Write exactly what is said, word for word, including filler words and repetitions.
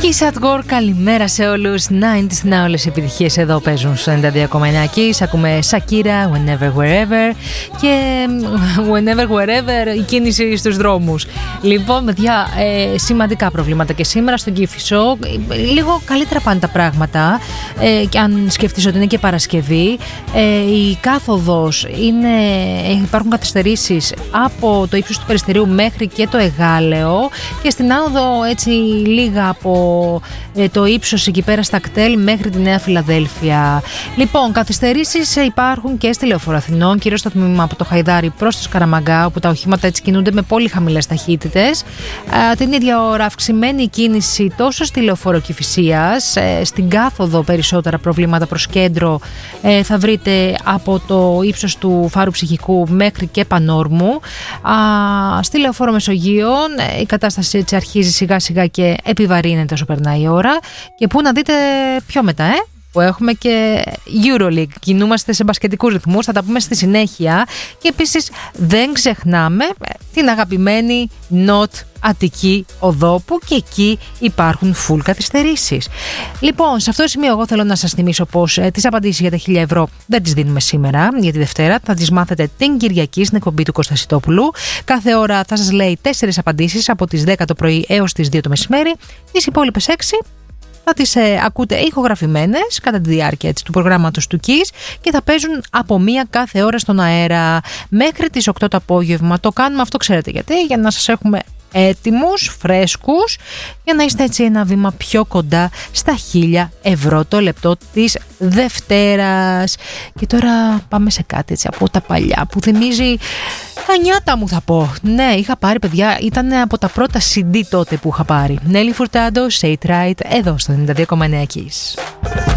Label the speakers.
Speaker 1: Kiss at Work, καλημέρα σε όλους. ενενήντα να όλες οι επιτυχίες εδώ παίζουν στο ενενήντα δύο κόμμα εννέα Kiss. Ακούμε Shakira, Whenever Wherever και Whenever Wherever η κίνηση στους δρόμους. Λοιπόν, παιδιά, ε, σημαντικά προβλήματα και σήμερα στον Κηφισό. Λίγο καλύτερα πάνε τα πράγματα ε, και αν σκεφτείς ότι είναι και Παρασκευή. Ε, η κάθοδος είναι, υπάρχουν καθυστερήσεις από το ύψος του Περιστερίου μέχρι και το Εγάλεο και στην άνοδο έτσι λίγα από ε, το ύψος εκεί πέρα στα κτέλ μέχρι τη Νέα Φιλαδέλφια. Λοιπόν, καθυστερήσεις υπάρχουν και στη Λεωφόρο Αθηνών, κυρίως στο τμήμα από το Χαϊδάρι προς το Σκαραμαγκά, όπου τα οχήματα έτσι κινούνται με πολύ χαμηλές ταχύτητες. Ε, την ίδια ώρα αυξημένη κίνηση τόσο στη Λεωφόρο Κηφισίας, ε, στην κάθοδο περισσότερα προβλήματα προς κέντρο ε, θα βρείτε από το ύψος του Φάρου Ψυχικού μέχρι και Πανόρμου. Α, στη Λεωφόρο Μεσογείων ε, η κατάσταση έτσι αρχίζει σιγά σιγά και επιβαρύνεται όσο περνάει η ώρα. Και πού να δείτε πιο μετά, ε? που έχουμε και EuroLeague. Κινούμαστε σε μπασκετικούς ρυθμούς, θα τα πούμε στη συνέχεια. Και επίσης δεν ξεχνάμε την αγαπημένη Νοτ Αττική Οδό, που και εκεί υπάρχουν full καθυστερήσεις. Λοιπόν, σε αυτό το σημείο εγώ θέλω να σας θυμίσω πως ε, τις απαντήσεις για τα χίλια ευρώ δεν τις δίνουμε σήμερα για τη Δευτέρα, θα τις μάθετε την Κυριακή στην εκπομπή του Κώστα Σιτόπουλου. Κάθε ώρα θα σας λέει τέσσερις απαντήσεις από τις δέκα το πρωί έως τις δύο το μεσημέρι. Τις υπόλοιπες έξι θα τις ε, ακούτε ηχογραφημένες κατά τη διάρκεια έτσι, του προγράμματος του Kiss και θα παίζουν από μία κάθε ώρα στον αέρα μέχρι τις οκτώ το απόγευμα. Το κάνουμε αυτό, ξέρετε γιατί, για να σας έχουμε έτοιμους, φρέσκους, για να είστε έτσι ένα βήμα πιο κοντά στα χίλια ευρώ το λεπτό της Δευτέρας. Και τώρα πάμε σε κάτι έτσι από τα παλιά που θυμίζει τα νιάτα μου, θα πω. Ναι, είχα πάρει, παιδιά, ήταν από τα πρώτα σι ντι τότε που είχα πάρει. Nelly Furtado, Say It Right, εδώ στο ενενήντα δύο κόμμα εννέα Kiss.